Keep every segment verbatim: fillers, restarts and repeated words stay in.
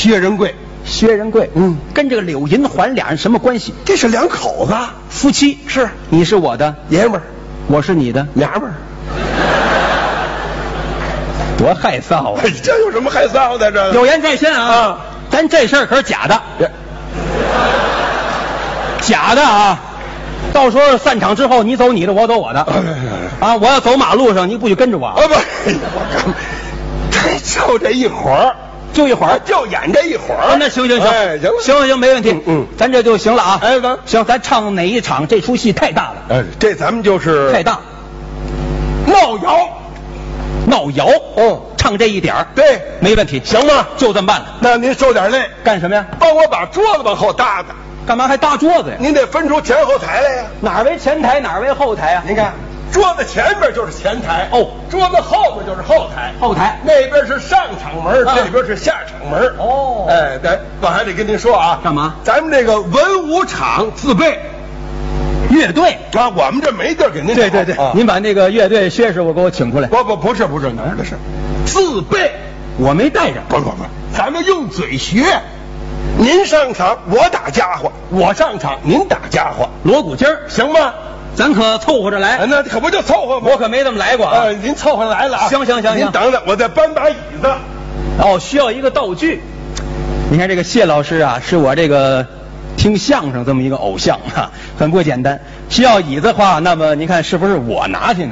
薛仁贵。 薛仁贵， 嗯， 跟这个柳银环俩人什么关系？ 这是两口子， 夫妻。 是， 你是我的爷们儿， 我是你的娘们儿。 多害臊啊！ 这有什么害臊的？这有言在先啊！ 啊咱这事儿可是假的，假的啊！到时候散场之后，你走你的，我走我的。啊，我要走马路上，你不许跟着我。 啊不，我干，这就这一会儿。 就一会儿， 就演这一会儿、 啊。那行行行， 哎、行行行没问题。 嗯，嗯咱这就行了啊。 哎，咱行，咱唱哪一场？这出戏太大了。 哎，这咱们就是太大。 闹窑， 闹窑。 嗯， 唱这一点儿， 对， 没问题， 行吗？ 就这么办了。 那您受点累， 干什么呀？ 帮我把桌子往后搭搭。 干嘛还搭桌子呀？ 您得分出前后台来呀。 哪儿为前台，哪儿为后台啊？ 您看。桌子前边就是前台哦， 桌子后边就是后台。 后台那边是上场门，啊、这边是下场门。 哦， 哎，对，我还得跟您说啊， 干嘛？ 咱们这个文武场自备乐队啊，我们这没地儿给您。 对对对，啊、您把那个乐队薛师傅给我请出来。 不不不是不是哪儿的事，自备， 我没带着。 不不不，咱们用嘴学。您上场，我打家伙；我上场，您打家伙， 锣鼓筋儿， 行吗？ 咱可凑合着来， 啊、那可不就凑合吗？ 我可没这么来过啊！ 呃、您凑合来了啊！ 行行行行， 您等等，我再搬把椅子。 哦，需要一个道具。你看这个谢老师啊，是我这个听相声这么一个偶像啊，很不简单。需要椅子的话，那么您看是不是我拿去呢？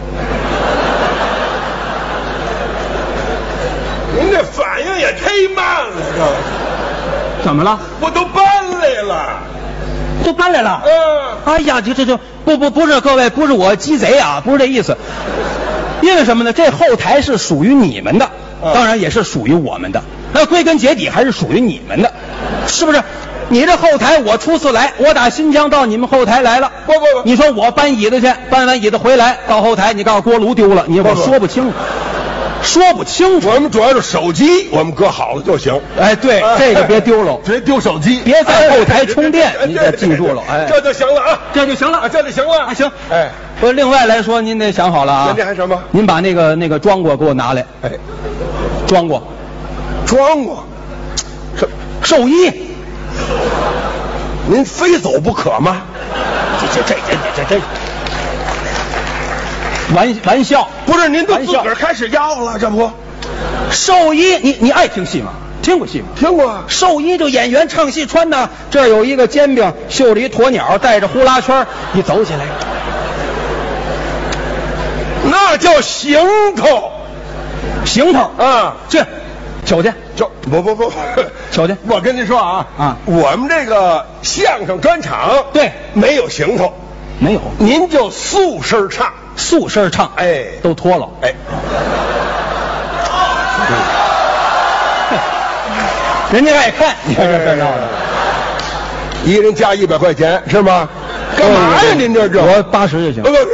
您这反应也忒慢了，这怎么了？ 我都搬来了。 都搬来了。 嗯， 哎呀，这这这不不不是各位，不是我鸡贼啊，不是这意思。因为什么呢？这后台是属于你们的，当然也是属于我们的。那归根结底还是属于你们的，是不是？你这后台我初次来，我打新疆到你们后台来了。 不不不， 你说我搬椅子去，搬完椅子回来到后台，你告诉锅炉丢了，你我说不清楚。说不清楚， 我们主要是手机，我们搁好了就行。 哎，对，这个别丢了， 别丢手机， 别在后台充电，你得记住了。哎， 这就行了啊， 这就行了， 这就行了。 啊，行。 哎， 不，另外来说，您得想好了啊。 您还什么？ 您把那个那个装过给我拿来。 哎， 装过， 装过， 寿寿衣， 您非走不可吗？ 这这这这这这。玩玩笑不是，您都自个儿开始要了，这不？ 寿衣，你你爱听戏吗？听过戏吗？ 听过。 寿衣就演员唱戏穿的，这儿有一个煎饼，绣着一鸵鸟，带着呼啦圈，你走起来， 那叫行头， 行头啊， 去，瞅去， 就不不不， 瞅去。 我跟您说啊啊， 我们这个相声专场对没有行头， 没有， 您就素身唱。 素身唱， 哎， 都脱了， 哎， 人家爱看，你看这事闹的， 一人加一百块钱是吗？干嘛呀您这这？ 我八十就行。 不不，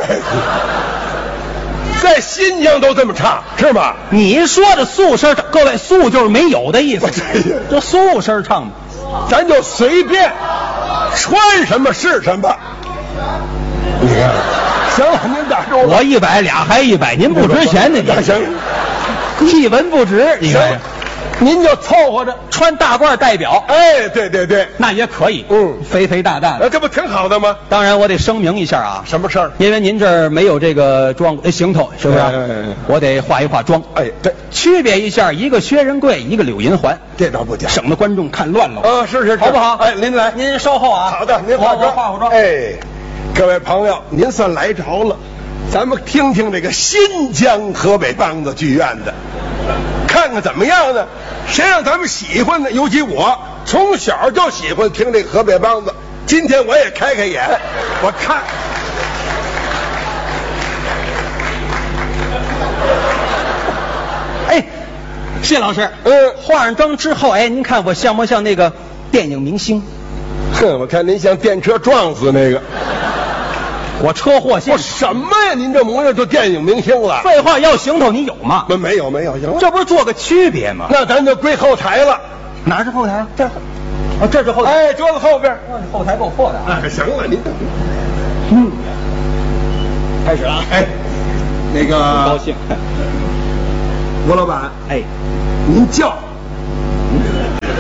在新疆都这么唱是吗？ 你说的素身唱，各位素就是没有的意思，就素身唱嘛， 咱就随便穿什么是什么。你看。行了，您打住了。 我一百，俩还一百，您不值钱呢，你行， 一文不值。你看， 您就凑合着穿大褂代表。 哎，对对对， 那也可以。 嗯， 肥肥大大的， 这不挺好的吗？ 当然，我得声明一下啊， 什么事儿？ 因为您这儿没有这个装行头，是不是？ 哎哎哎我得化一化妆。 哎，对， 区别一下，一个薛仁贵，一个柳银环， 这倒不假， 省得观众看乱了。 啊，是是， 好不好？ 哎，您来， 您稍后啊。 好的，您化妆， 化化妆。 哎，各位朋友，您算来着了。咱们听听这个新疆河北梆子剧院的，看看怎么样呢？谁让咱们喜欢呢？尤其我从小就喜欢听这个河北梆子，今天我也开开眼，我看。 哎，谢老师， 嗯， 化上妆之后，哎，您看我像不像那个电影明星？ 哼，我看您像电车撞死那个。 我车祸现我什么呀？您这模样就电影明星了？ 废话，要行头你有吗？ 没没有没有，行了， 这不是做个区别吗？ 那咱就归后台了。 哪是后台？这，啊，这是后台。 哎，桌子后边。 哦，后台够破的啊。 哎，行了，您嗯，开始了。 哎，那个很高兴。 吴老板， 哎， 您叫。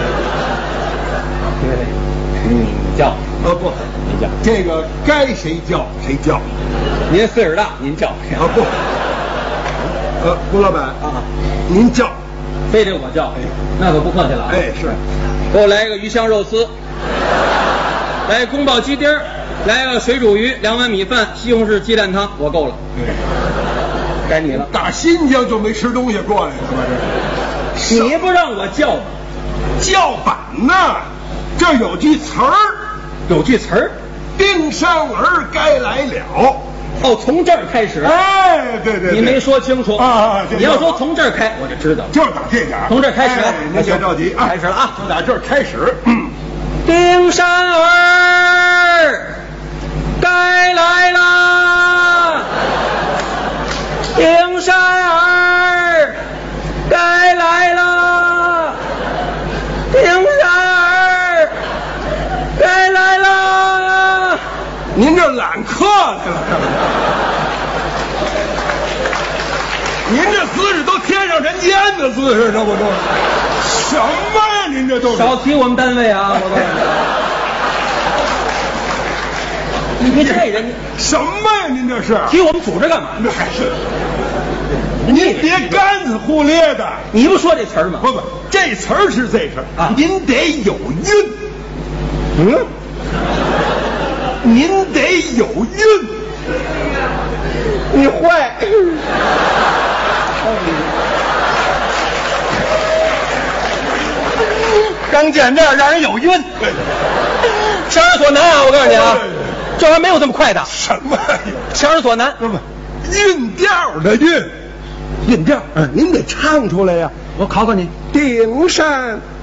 叫。 呃不， 您叫。 这个该谁叫谁叫。 您岁数大，您叫。 啊不。呃，郭老板啊， 您叫。 非得我叫，那可不客气了啊。 哎，是。 给我来一个鱼香肉丝，来宫保鸡丁，来个水煮鱼，两碗米饭，西红柿鸡蛋汤，我够了。该你了。 打新疆就没吃东西过来了吗？这你不让我叫吗？ 叫板呐，这有句词儿， 有句词儿， 丁山儿该来了。 哦，从这儿开始。 哎，对对对， 你没说清楚啊！ 你要说从这儿开，我就知道， 就是打这点， 从这儿开始。 哎、您别着急啊， 开始了啊， 就打这儿开始。嗯， 丁山儿该来啦，丁山儿该来啦，丁山儿该来啦。 您这揽客来了，您这姿势都天上人间的姿势，这不都什么呀？您这都少提我们单位啊！我告诉你，你这人什么呀？您这是提我们组织干嘛？ 那还是您别干子胡咧的。 你不说这词儿吗？ 不不，这词儿是这词儿啊， 您得有韵。嗯。您得有韵，你坏。 刚见面让人有韵，强人所难啊！我告诉你啊，这还没有这么快的。 什么呀？ 强人所难， 不不，韵调的韵，韵调，嗯，您得唱出来呀。 我考考你， 顶山